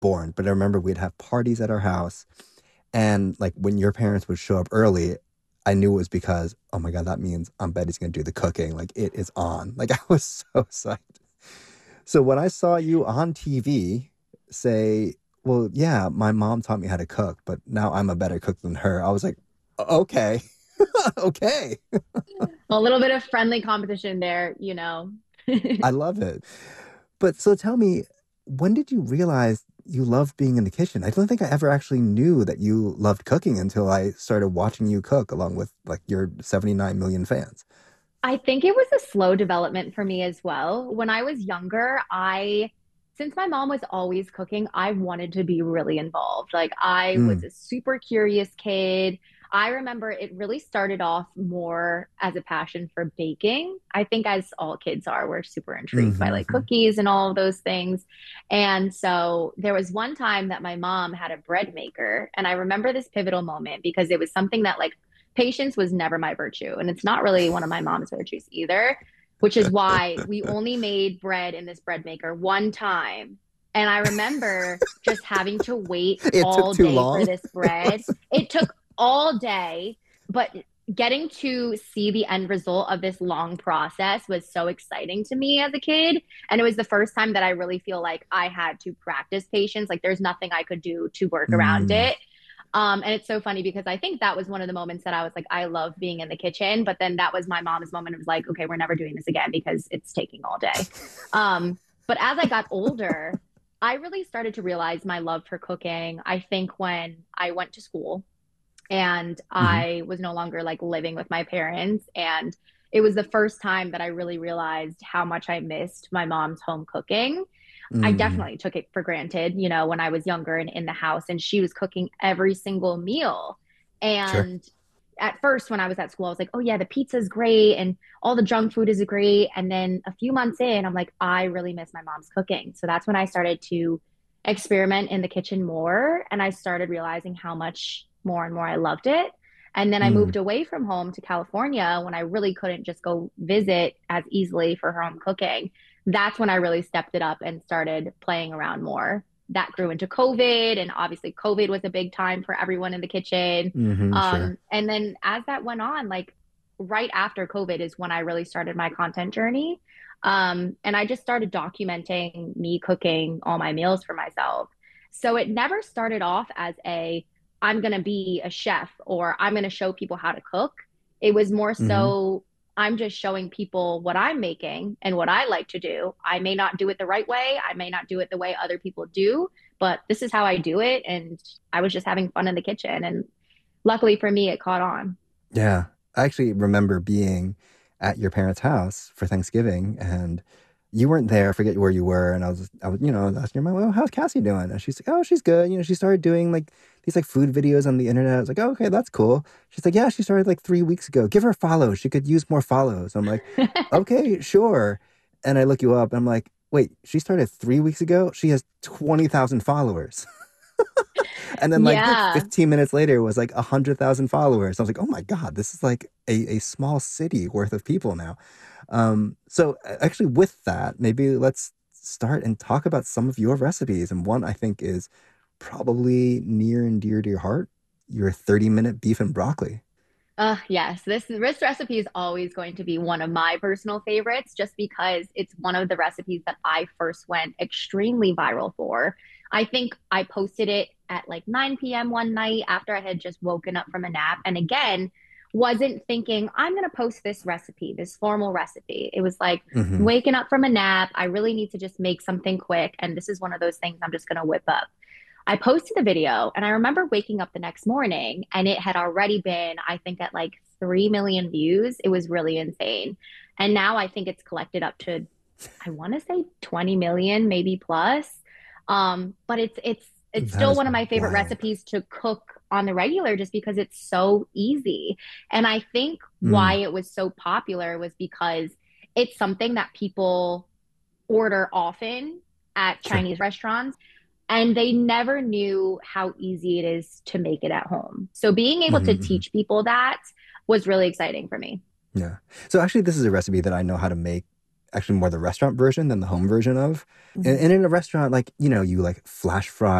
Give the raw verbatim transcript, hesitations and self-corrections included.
born, but I remember we'd have parties at our house. And like when your parents would show up early, I knew it was because, oh my God, that means Aunt Betty's going to do the cooking. Like it is on. Like I was so psyched. So when I saw you on T V say, well, yeah, my mom taught me how to cook, but now I'm a better cook than her, I was like, okay, okay. A little bit of friendly competition there, you know. I love it. But so tell me, when did you realize you loved being in the kitchen? I don't think I ever actually knew that you loved cooking until I started watching you cook along with like your seventy-nine million fans. I think it was a slow development for me as well. When I was younger, I, since my mom was always cooking, I wanted to be really involved. Like I was Mm, a super curious kid. I remember it really started off more as a passion for baking. I think as all kids are, we're super intrigued by like hmm cookies and all of those things. And so there was one time that my mom had a bread maker, and I remember this pivotal moment because it was something that like patience was never my virtue. And it's not really one of my mom's virtues either, which is why we only made bread in this bread maker one time. And I remember just having to wait It took all too day for long. this bread. It took all day, but getting to see the end result of this long process was so exciting to me as a kid. And it was the first time that I really feel like I had to practice patience. Like there's nothing I could do to work around Mm, it. Um, and it's so funny because I think that was one of the moments that I was like, I love being in the kitchen. But then that was my mom's moment of like, okay, we're never doing this again because it's taking all day. Um, but as I got older, I really started to realize my love for cooking. I think when I went to school and hmm I was no longer like living with my parents, and it was the first time that I really realized how much I missed my mom's home cooking. I hmm definitely took it for granted, you know, when I was younger and in the house, and she was cooking every single meal. Sure. And at first, when I was at school, I was like, oh, yeah, the pizza's great and all the junk food is great. And then a few months in, I'm like, I really miss my mom's cooking. So that's when I started to experiment in the kitchen more. And I started realizing how much more and more I loved it. And then I Mm, moved away from home to California when I really couldn't just go visit as easily for her home cooking. That's when I really stepped it up and started playing around more. That grew into COVID, and obviously, COVID was a big time for everyone in the kitchen. hmm sure. Um, and then as that went on, like right after COVID is when I really started my content journey. Um, and I just started documenting me cooking all my meals for myself. So it never started off as a, I'm going to be a chef or I'm going to show people how to cook. It was more hmm so I'm just showing people what I'm making and what I like to do. I may not do it the right way. I may not do it the way other people do, but this is how I do it. And I was just having fun in the kitchen. And luckily for me, it caught on. Yeah. I actually remember being at your parents' house for Thanksgiving and you weren't there. I forget where you were. And I was, I was, you know, asking your mom, well, how's Cassie doing? And she's like, oh, she's good. You know, she started doing like these like food videos on the internet. I was like, oh, okay, that's cool. She's like, yeah, she started like three weeks ago. Give her a follow. She could use more follows. I'm like, okay, sure. And I look you up and I'm like, wait, she started three weeks ago? She has twenty thousand followers. And then like Yeah. fifteen minutes later it was like one hundred thousand followers. I was like, oh my God, this is like a, a small city worth of people now. Um, so actually with that, maybe let's start and talk about some of your recipes. And one I think is probably near and dear to your heart, your thirty minute beef and broccoli. Uh, yes, this this recipe is always going to be one of my personal favorites just because it's one of the recipes that I first went extremely viral for. I think I posted it at like nine p m one night after I had just woken up from a nap. And again, wasn't thinking, I'm going to post this recipe, this formal recipe. It was like hmm waking up from a nap. I really need to just make something quick. And this is one of those things I'm just going to whip up. I posted a video and I remember waking up the next morning and it had already been, I think, at like three million views. It was really insane. And now I think it's collected up to, I want to say twenty million, maybe plus. Um, but it's, it's, it's That still is one of my favorite wild. recipes to cook on the regular just because it's so easy. And I think why Mm, it was so popular was because it's something that people order often at sure. Chinese restaurants and they never knew how easy it is to make it at home. So being able to hmm hmm teach people that was really exciting for me. Yeah. So actually, this is a recipe that I know how to make actually more the restaurant version than the home version of. And, Mhm. and in a restaurant, like, you know, you like flash fry